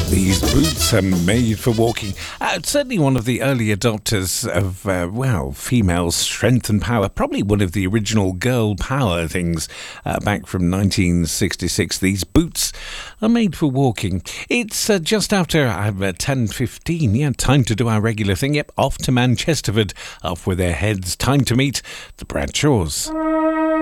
These boots are made for walking. Certainly one of the early adopters of, female strength and power. Probably one of the original girl power things back from 1966. These boots are made for walking. It's just after 10:15. Yeah, time to do our regular thing. Yep, off to Manchesterford. Off with their heads. Time to meet the Bradshaws.